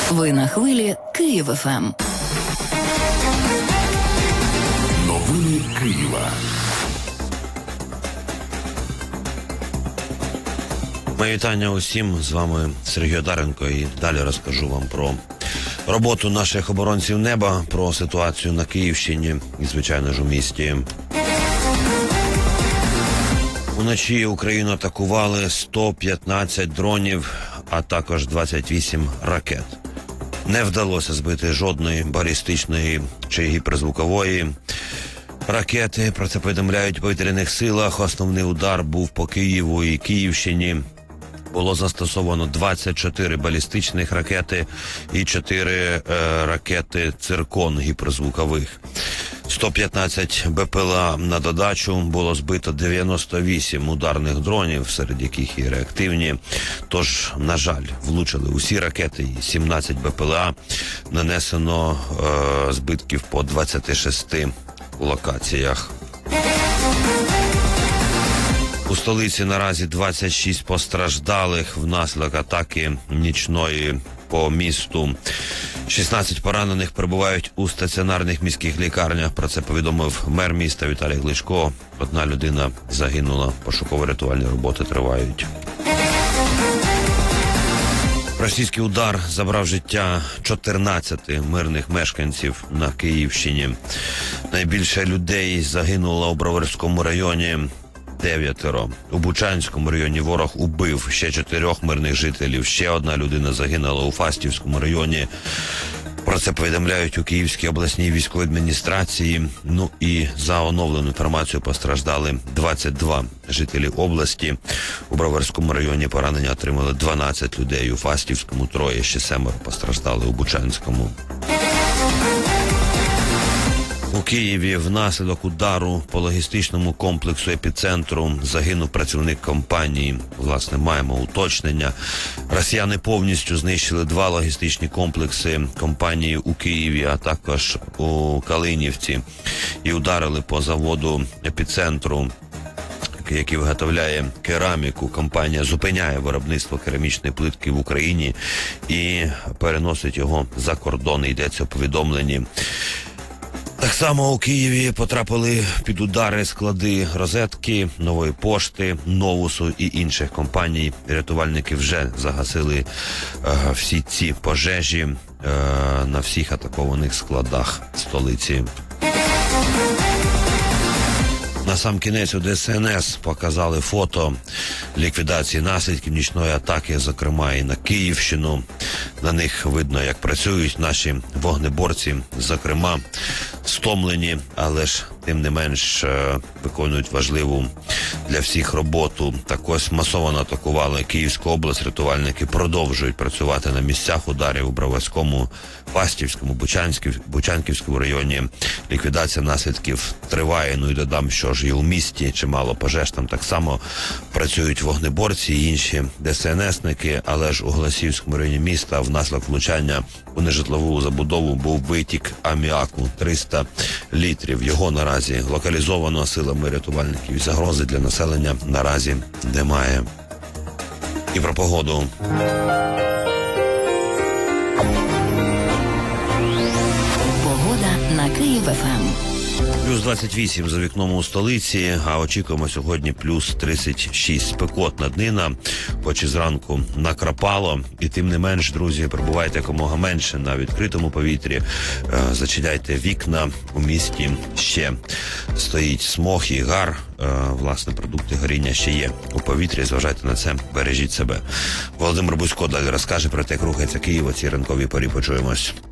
Ви на хвилі Київ ФМ. Новини Києва. Моє вітання усім, з вами Сергій Одаренко, і далі розкажу вам про роботу наших оборонців неба, про ситуацію на Київщині і, звичайно ж, у місті. Уночі Україну атакували 115 дронів, а також 28 ракет. Не вдалося збити жодної балістичної чи гіперзвукової ракети. Про це повідомляють в повітряних силах. Основний удар був по Києву і Київщині. Було застосовано 24 балістичних ракети і 4 ракети «Циркон» гіперзвукових. 115 БПЛА на додачу, було збито 98 ударних дронів, серед яких і реактивні. Тож, на жаль, влучили усі ракети і 17 БПЛА. Нанесено збитків по 26 локаціях. У столиці наразі 26 постраждалих внаслідок атаки нічної по місту. 16 поранених перебувають у стаціонарних міських лікарнях. Про це повідомив мер міста Віталій Кличко. Одна людина загинула. Пошуково-рятувальні роботи тривають. Російський удар забрав життя 14 мирних мешканців на Київщині. Найбільше людей загинуло у Броварському районі. 9. У Бучанському районі ворог убив ще 4 мирних жителів. Ще одна людина загинула у Фастівському районі. Про це повідомляють у Київській обласній військовій адміністрації. Ну і за оновлену інформацію постраждали 22 жителі області. У Броварському районі поранення отримали 12 людей. У Фастівському 3, ще 7 постраждали у Бучанському. У Києві внаслідок удару по логістичному комплексу «Епіцентру» загинув працівник компанії. Власне, маємо уточнення. Росіяни повністю знищили 2 логістичні комплекси компанії у Києві, а також у Калинівці. І ударили по заводу «Епіцентру», який виготовляє кераміку. Компанія зупиняє виробництво керамічної плитки в Україні і переносить його за кордон. Йдеться у повідомленні. Так само у Києві потрапили під удари склади розетки, Нової пошти, Новусу і інших компаній. Рятувальники вже загасили всі ці пожежі на всіх атакованих складах столиці. Насамкінець у ДСНС показали фото ліквідації наслідків нічної атаки, зокрема і на Київщину. На них видно, як працюють наші вогнеборці, зокрема стомлені, але ж тим не менш виконують важливу для всіх роботу. Так ось масово атакували Київську область. Рятувальники продовжують працювати на місцях ударів у Броварському, Фастівському, Бучанківському районі. Ліквідація наслідків триває. Ну і додам, що ж і у місті чимало пожеж. Там так само працюють вогнеборці і інші ДСНСники, але ж у Голосіївському районі міста внаслідок влучання у нежитлову забудову був витік аміаку 300 літрів. Його наразі локалізовано силами рятувальників, і загрози для населення наразі немає. І про погоду. Погода на Київ ФМ. Плюс 28 за вікном у столиці, а очікуємо сьогодні плюс 36. Спекотна днина, хоч і зранку накрапало. І тим не менш, друзі, перебувайте якомога менше на відкритому повітрі. Зачиняйте вікна. У місті ще стоїть смог і гар. Власне, продукти горіння ще є у повітрі. Зважайте на це, бережіть себе. Володимир Бузько далі розкаже про те, як рухається Київ. У цій ранковій порі почуємось.